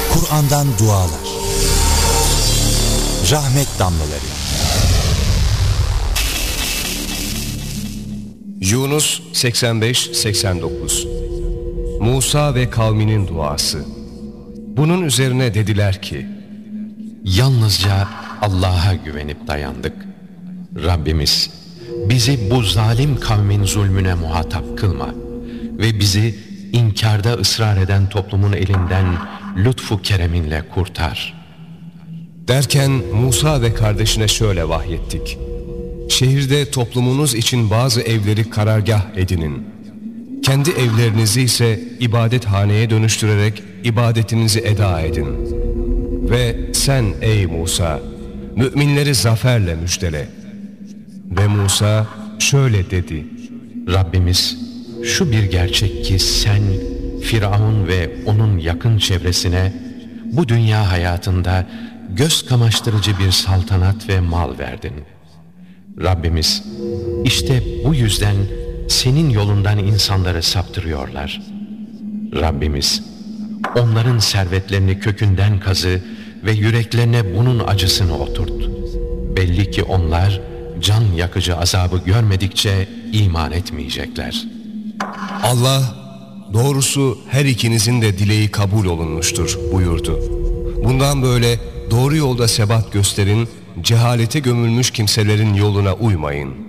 Kur'an'dan dualar, rahmet damlaları. Yunus 85-89. Musa ve kavminin duası. Bunun üzerine dediler ki, yalnızca Allah'a güvenip dayandık. Rabbimiz, bizi bu zalim kavmin zulmüne muhatap kılma ve bizi inkarda ısrar eden toplumun elinden lütfu kereminle kurtar. Derken Musa ve kardeşine şöyle vahyettik. Şehirde toplumunuz için bazı evleri karargah edinin. Kendi evlerinizi ise ibadethaneye dönüştürerek ibadetinizi eda edin. Ve sen ey Musa, müminleri zaferle müjdele. Ve Musa şöyle dedi. Rabbimiz, şu bir gerçek ki sen Firavun ve onun yakın çevresine bu dünya hayatında göz kamaştırıcı bir saltanat ve mal verdin. Rabbimiz, işte bu yüzden senin yolundan insanları saptırıyorlar. Rabbimiz, onların servetlerini kökünden kazı ve yüreklerine bunun acısını oturt. Belli ki onlar can yakıcı azabı görmedikçe iman etmeyecekler. Allah, doğrusu her ikinizin de dileği kabul olunmuştur buyurdu. Bundan böyle doğru yolda sebat gösterin, cehalete gömülmüş kimselerin yoluna uymayın.